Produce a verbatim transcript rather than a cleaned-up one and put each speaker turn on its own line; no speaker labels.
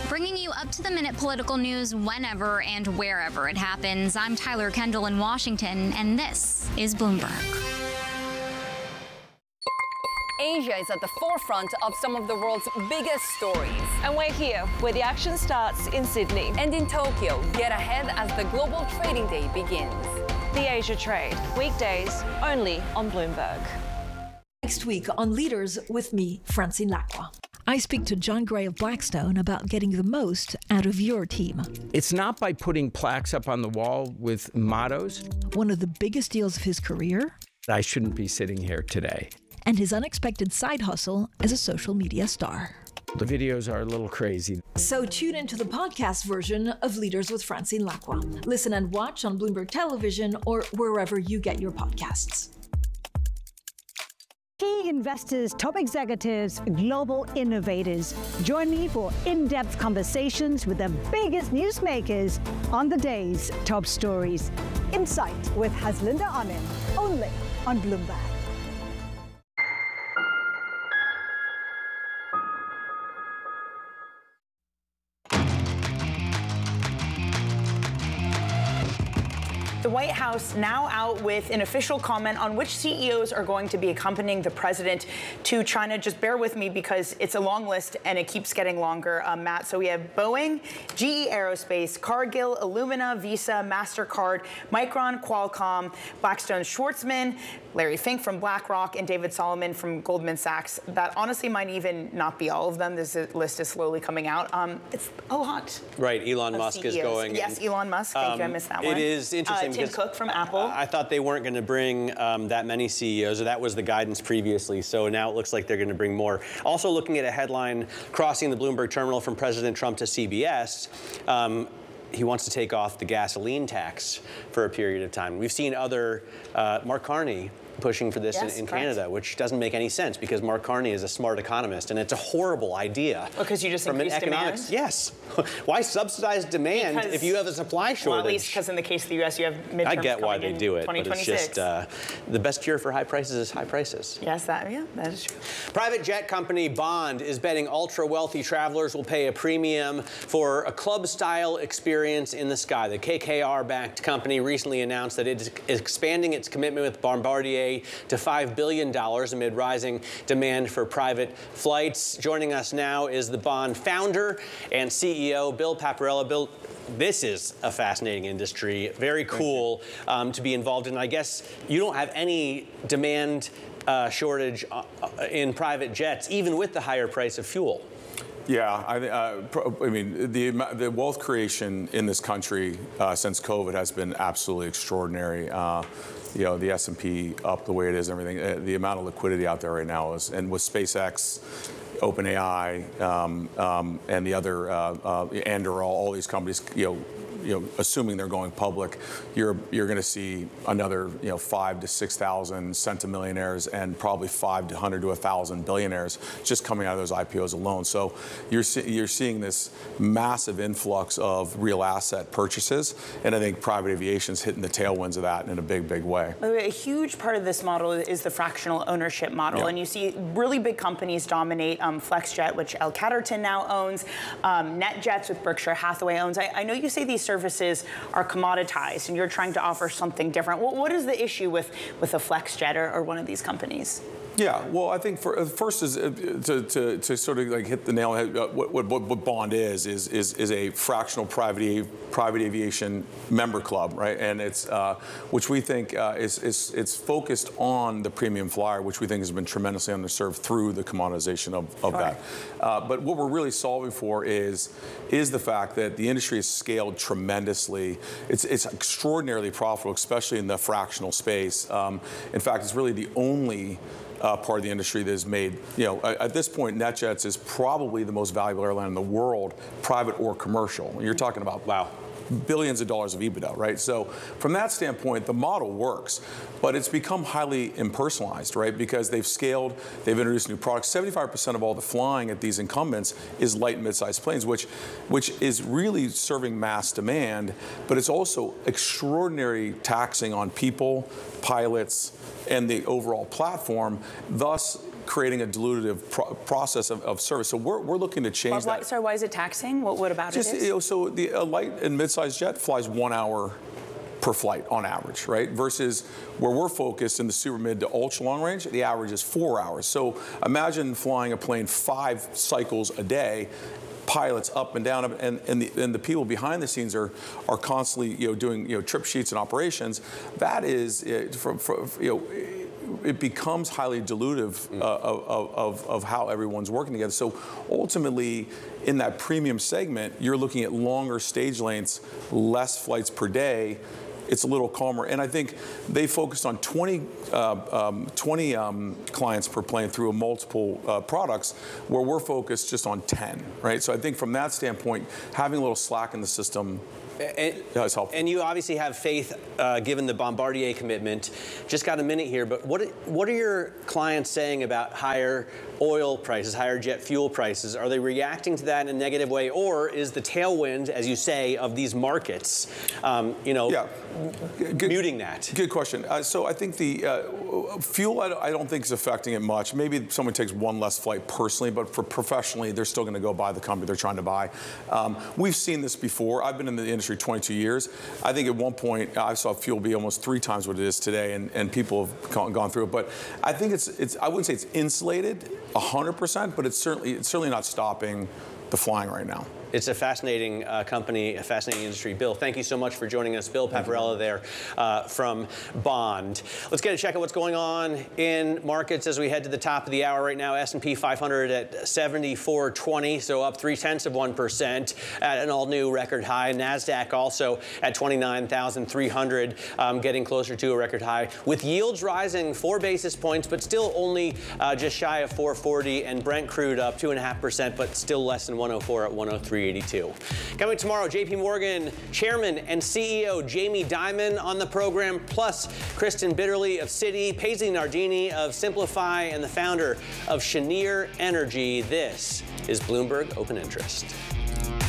Bringing you up-to-the-minute political news whenever and wherever it happens. I'm Tyler Kendall in Washington, and this is Bloomberg.
Asia is at the forefront of some of the world's biggest stories.
And we're here, where the action starts in Sydney.
And in Tokyo, get ahead as the global trading day begins.
The Asia Trade, weekdays only on Bloomberg.
Next week on Leaders with me, Francine Lacqua. I speak to John Gray of Blackstone about getting the most out of your team.
It's not by putting plaques up on the wall with mottos.
One of the biggest deals of his career.
I shouldn't be sitting here today.
And his unexpected side hustle as a social media star.
The videos are a little crazy.
So tune into the podcast version of Leaders with Francine Lacqua. Listen and watch on Bloomberg Television or wherever you get your podcasts.
Key investors, top executives, global innovators. Join me for in-depth conversations with the biggest newsmakers on the day's top stories. Insight with Haslinda Anim, only on Bloomberg.
The White House now out with an official comment on which C E Os are going to be accompanying the president to China. Just bear with me because it's a long list and it keeps getting longer, uh, Matt. So we have Boeing, G E Aerospace, Cargill, Illumina, Visa, MasterCard, Micron, Qualcomm, Blackstone Schwartzman, Larry Fink from BlackRock, and David Solomon from Goldman Sachs. That honestly might even not be all of them. This list is slowly coming out. Um, it's a lot.
Right. Elon Musk
C E Os.
is going.
Yes,
and,
Elon Musk. Thank
um,
you. I missed that
it
one.
It is interesting.
Uh, Tim Cook from Apple.
I thought they weren't going to bring um, that many C E Os, or that was the guidance previously. So now it looks like they're going to bring more. Also looking at a headline crossing the Bloomberg terminal from President Trump to C B S. Um, he wants to take off the gasoline tax for a period of time. We've seen other, uh, Mark Carney pushing for this
yes,
in, in
correct.
Canada, which doesn't make any sense because Mark Carney is a smart economist, and it's a horrible idea.
Because you just
from an
increase
economics.
demand?
Yes. Why subsidize demand
because,
if you have a supply shortage?
Well, at least because in the case of the U S, you have midterms
I get why they
in
do it, but it's just uh, the best cure for high prices is high prices.
Yes, that yeah, that is true.
Private jet company Bond is betting ultra-wealthy travelers will pay a premium for a club-style experience in the sky. The K K R-backed company recently announced that it is expanding its commitment with Bombardier to five billion dollars amid rising demand for private flights. Joining us now is the Bond founder and C E O, Bill Paparella. Bill, this is a fascinating industry. Very cool um, to be involved in. I guess you don't have any demand uh, shortage uh, in private jets, even with the higher price of fuel.
Yeah, I, uh, I mean, the, the wealth creation in this country uh, since COVID has been absolutely extraordinary. Uh, you know, the S and P up the way it is, everything. Uh, the amount of liquidity out there right now is, and with SpaceX, OpenAI, um, um, and the other, uh, uh, Anduril, all these companies, you know, you know, assuming they're going public, you're you're going to see another, you know, five to six thousand centimillionaires and probably five to hundred to a thousand billionaires just coming out of those I P Os alone. So you're see, you're seeing this massive influx of real asset purchases, and I think private aviation's hitting the tailwinds of that in a big, big way.
A huge part of this model is the fractional ownership model,
yeah.
and you see really big companies dominate. Um, FlexJet, which L Catterton now owns, um, NetJets, with Berkshire Hathaway owns. I, I know you say these services are commoditized and you're trying to offer something different. What, what is the issue with, with a FlexJet or, or one of these companies?
Yeah, well, I think for, first is uh, to, to, to sort of like hit the nail on the head. What, what, what Bond is is is is a fractional private private aviation member club, right? And it's uh, which we think uh, is is it's focused on the premium flyer, which we think has been tremendously underserved through the commoditization of, of
Sure.
that. Uh, but what we're really solving for is is the fact that the industry has scaled tremendously. It's it's extraordinarily profitable, especially in the fractional space. Um, in fact, it's really the only Uh, part of the industry that has made, you know, at this point, NetJets is probably the most valuable airline in the world, private or commercial. You're talking about, wow, billions of dollars of EBITDA, right? So from that standpoint, the model works, but it's become highly impersonalized, right? Because they've scaled, they've introduced new products. seventy-five percent of all the flying at these incumbents is light and mid-sized planes, which, which is really serving mass demand, but it's also extraordinary taxing on people, pilots, and the overall platform, thus creating a dilutive pro process of, of service. So we're, we're looking to change
why,
that.
Sorry, why is it taxing? What, what about
Just,
it is?
You know, so the a light and mid-sized jet flies one hour per flight on average, right? Versus where we're focused in the super mid to ultra long range, the average is four hours. So imagine flying a plane five cycles a day, pilots up and down, and, and, the, and the people behind the scenes are are constantly, you know, doing, you know, trip sheets and operations. That is, uh, from, from, you know, it becomes highly dilutive uh, of, of, of how everyone's working together. So ultimately, in that premium segment, you're looking at longer stage lengths, less flights per day. It's a little calmer. And I think they focused on twenty, uh, um, twenty um, clients per plane through multiple uh, products, where we're focused just on ten, right? So I think from that standpoint, having a little slack in the system
And,
is helpful.
And you obviously have faith, uh, given the Bombardier commitment. Just got a minute here, but what what are your clients saying about higher oil prices, higher jet fuel prices? Are they reacting to that in a negative way, or is the tailwind, as you say, of these markets, um, you know,
yeah. Good,
muting that?
Good question. Uh, so I think the uh, fuel, I don't, I don't think is affecting it much. Maybe someone takes one less flight personally, but for professionally, they're still going to go buy the company they're trying to buy. Um, we've seen this before. I've been in the industry twenty-two years. I think at one point I saw fuel be almost three times what it is today, and, and people have gone, gone through it. But I think it's, it's I wouldn't say it's insulated one hundred percent, but it's certainly it's certainly not stopping the flying right now.
It's a fascinating uh, company, a fascinating industry. Bill, thank you so much for joining us. Bill Paparella there uh, from Bond. Let's get a check of what's going on in markets as we head to the top of the hour right now. S and P five hundred at seventy-four twenty, so up three tenths of one percent at an all-new record high. NASDAQ also at twenty-nine thousand three hundred, um, getting closer to a record high, with yields rising four basis points, but still only uh, just shy of four forty, and Brent crude up two point five percent, but still less than one oh four at one oh three eighty-two. Coming tomorrow, J P Morgan Chairman and C E O Jamie Dimon on the program, plus Kristen Bitterly of Citi, Paisley Nardini of Simplify, and the founder of Cheniere Energy. This is Bloomberg Open Interest.